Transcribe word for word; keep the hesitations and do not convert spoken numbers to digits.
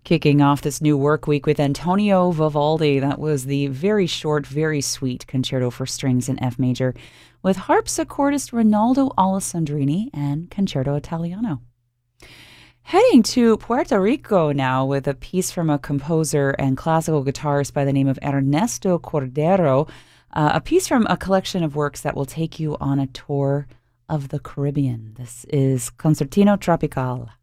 Kicking off this new work week with Antonio Vivaldi. That was the very short, very sweet Concerto for Strings in F major with harpsichordist Rinaldo Alessandrini and Concerto Italiano. Heading to Puerto Rico now with a piece from a composer and classical guitarist by the name of Ernesto Cordero, uh, a piece from a collection of works that will take you on a tour of the Caribbean. This is Concertino Tropical.